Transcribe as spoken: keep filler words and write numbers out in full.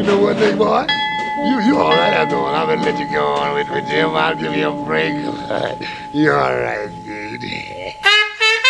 you know what, big boy? You you all right after all. I'm gonna let you go on with, with Jim. I'll give you a break. You're all right, dude.